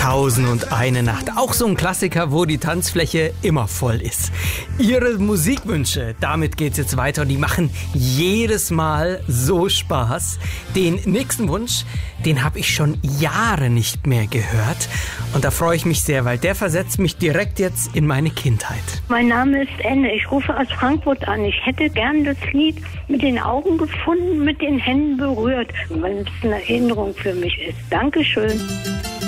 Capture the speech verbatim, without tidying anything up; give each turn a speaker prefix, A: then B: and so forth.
A: Tausend und eine Nacht. Auch so ein Klassiker, wo die Tanzfläche immer voll ist. Ihre Musikwünsche, damit geht's jetzt weiter. Die machen jedes Mal so Spaß. Den nächsten Wunsch, den habe ich schon Jahre nicht mehr gehört. Und da freue ich mich sehr, weil der versetzt mich direkt jetzt in meine Kindheit.
B: Mein Name ist Enne. Ich rufe aus Frankfurt an. Ich hätte gern das Lied mit den Augen gefunden, mit den Händen berührt, weil es eine Erinnerung für mich ist. Dankeschön.